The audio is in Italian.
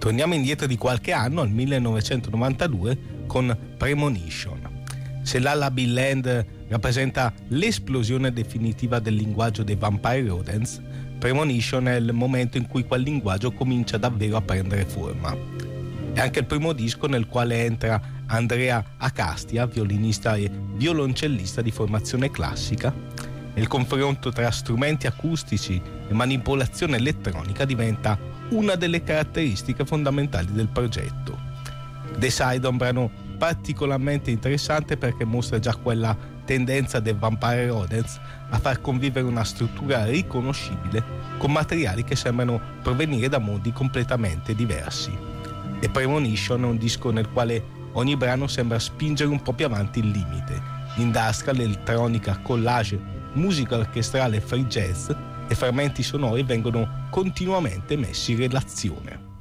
Torniamo indietro di qualche anno, al 1992, con Premonition. Se Lullaby Land rappresenta l'esplosione definitiva del linguaggio dei Vampire Rodents, Premonition è il momento in cui quel linguaggio comincia davvero a prendere forma. È anche il primo disco nel quale entra Andrea Acastia, violinista e violoncellista di formazione classica, e il confronto tra strumenti acustici e manipolazione elettronica diventa una delle caratteristiche fondamentali del progetto. Decide è un brano particolarmente interessante perché mostra già quella tendenza dei Vampire Rodents a far convivere una struttura riconoscibile con materiali che sembrano provenire da mondi completamente diversi. E Premonition è un disco nel quale ogni brano sembra spingere un po' più avanti il limite. Industrial, elettronica, collage, musica orchestrale, free jazz e frammenti sonori vengono continuamente messi in relazione.